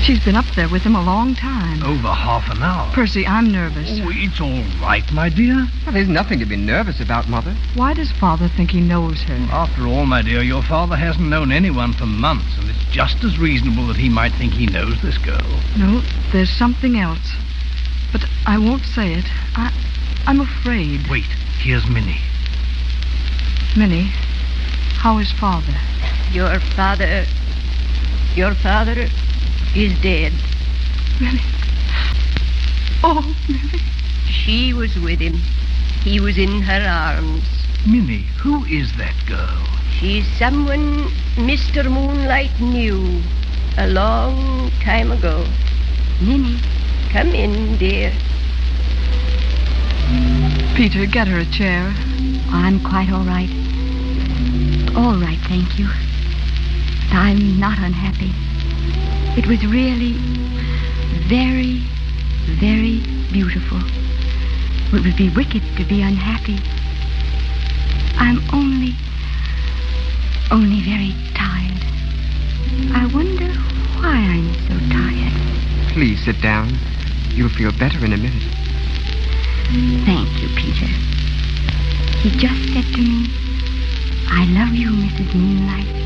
She's been up there with him a long time. Over half an hour. Percy, I'm nervous. Oh, it's all right, my dear. Well, there's nothing to be nervous about, Mother. Why does Father think he knows her? After all, my dear, your father hasn't known anyone for months, and it's just as reasonable that he might think he knows this girl. No, there's something else. But I won't say it. I'm afraid. Wait, here's Minnie. Minnie, how is Father? Your father is dead. Minnie. Oh, Minnie. She was with him. He was in her arms. Minnie, who is that girl? She's someone Mr. Moonlight knew a long time ago. Minnie, come in, dear. Peter, get her a chair. I'm quite all right. All right, thank you. I'm not unhappy. It was really very, very beautiful. It would be wicked to be unhappy. I'm only very tired. I wonder why I'm so tired. Please sit down. You'll feel better in a minute. Thank you, Peter. He just said to me, I love you, Mrs. Moonlight.